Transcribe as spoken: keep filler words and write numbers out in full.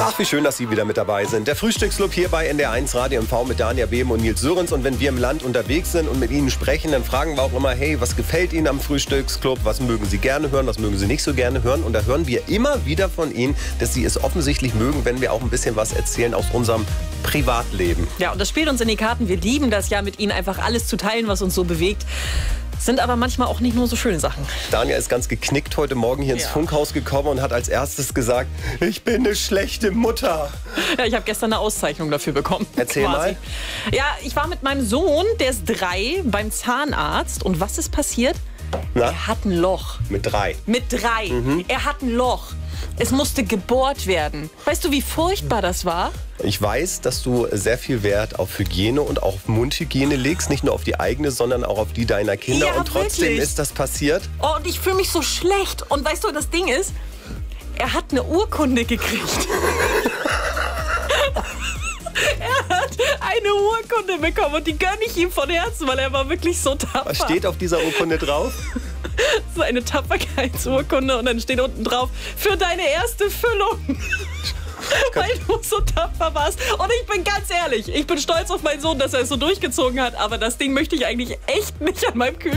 Ach, wie schön, dass Sie wieder mit dabei sind. Der Frühstücksclub hier bei N D R eins Radio M V mit Dania Behm und Nils Sörens. Und wenn wir im Land unterwegs sind und mit Ihnen sprechen, dann fragen wir auch immer, hey, was gefällt Ihnen am Frühstücksclub? Was mögen Sie gerne hören? Was mögen Sie nicht so gerne hören? Und da hören wir immer wieder von Ihnen, dass Sie es offensichtlich mögen, wenn wir auch ein bisschen was erzählen aus unserem Privatleben. Ja, und das spielt uns in die Karten. Wir lieben das ja, mit Ihnen einfach alles zu teilen, was uns so bewegt. Sind aber manchmal auch nicht nur so schöne Sachen. Dania ist ganz geknickt heute Morgen hier ins Ja. Funkhaus gekommen und hat als erstes gesagt, ich bin eine schlechte Mutter. Ja, ich habe gestern eine Auszeichnung dafür bekommen. Erzähl quasi. mal. Ja, ich war mit meinem Sohn, der ist drei, beim Zahnarzt. Und was ist passiert? Na? Er hat ein Loch. Mit drei. Mit drei. Mhm. Er hat ein Loch. Es musste gebohrt werden. Weißt du, wie furchtbar das war? Ich weiß, dass du sehr viel Wert auf Hygiene und auch auf Mundhygiene legst. Nicht nur auf die eigene, sondern auch auf die deiner Kinder. Ja, und trotzdem wirklich. ist das passiert. Oh, und ich fühle mich so schlecht. Und weißt du, das Ding ist, er hat eine Urkunde gekriegt. Er hat eine Urkunde bekommen und die gönne ich ihm von Herzen, weil er war wirklich so tapfer. Was steht auf dieser Urkunde drauf? So eine Tapferkeitsurkunde und dann steht unten drauf, für deine erste Füllung. Weil du so tapfer warst. Und ich bin ganz ehrlich, ich bin stolz auf meinen Sohn, dass er es so durchgezogen hat, aber das Ding möchte ich eigentlich echt nicht an meinem Kühlschrank.